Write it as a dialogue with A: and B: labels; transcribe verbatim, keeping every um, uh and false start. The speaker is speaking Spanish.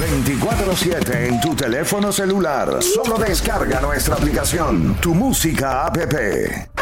A: veinticuatro siete en tu teléfono celular. Solo descarga nuestra aplicación, Tu Música App.